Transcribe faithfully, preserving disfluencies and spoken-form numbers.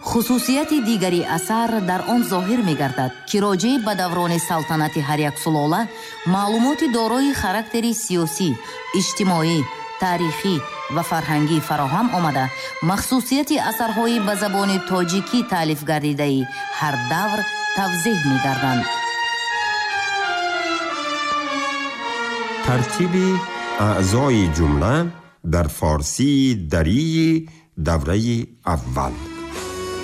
хусусияти дигари асар дар он зоҳир мегардад, ки роҷеъ ба даврони салтанати ҳар як сулола маълумоти дорои характери сиёсӣ, иҷтимоӣ, таърихӣ ва фарҳангӣ фароҳам омада, махсусияти асарҳои ба забони тоҷикӣ таълиф гардидаи ҳар давр тавзеҳ мегарданд. тартиби аъзои ҷумла дар форсии дарии давраи аввал.